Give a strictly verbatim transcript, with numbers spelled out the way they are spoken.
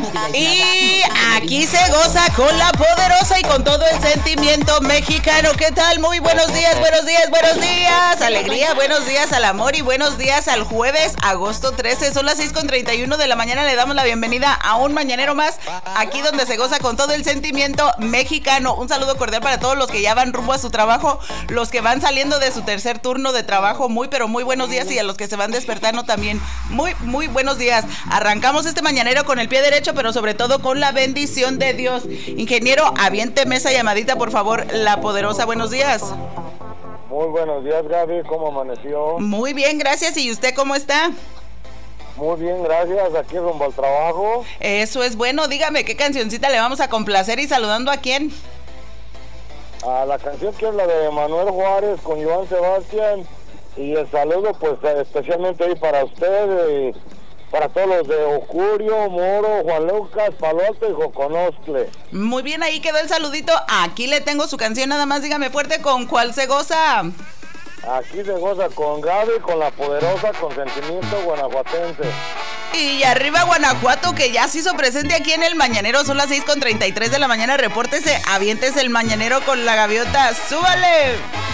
Y aquí se goza con la poderosa y con todo el sentimiento mexicano. ¿Qué tal? Muy buenos días, buenos días, buenos días. Alegría, buenos días al amor y buenos días al jueves, agosto trece. Son las seis con treinta y uno de la mañana. Le damos la bienvenida a un mañanero más, aquí donde se goza con todo el sentimiento mexicano. Un saludo cordial para todos los que ya van rumbo a su trabajo, los que van saliendo de su tercer turno de trabajo. Muy, pero muy buenos días. Y a los que se van despertando también. Muy, muy buenos días. Arrancamos este mañanero con el pie derecho, pero sobre todo con la bendición de Dios. Ingeniero, aviénteme esa llamadita, por favor, la poderosa. Buenos días. Muy buenos días, Gaby. ¿Cómo amaneció? Muy bien, gracias. ¿Y usted cómo está? Muy bien, gracias. Aquí rumbo al trabajo. Eso es bueno. Dígame, ¿qué cancioncita le vamos a complacer y saludando a quién? A la canción que es la de Manuel Juárez con Joan Sebastián. Y el saludo, pues, especialmente ahí para usted, y para todos los de Ocurio, Moro, Juan Lucas, Palo Alto y Joconostle. Muy bien, ahí quedó el saludito. Aquí le tengo su canción, nada más dígame fuerte con cuál se goza. Aquí se goza con Gaby, con la poderosa, con sentimiento guanajuatense. Y arriba Guanajuato, que ya se hizo presente aquí en el mañanero. Son las seis con treinta y tres de la mañana. Repórtese, aviéntese el mañanero con la gaviota. ¡Súbale!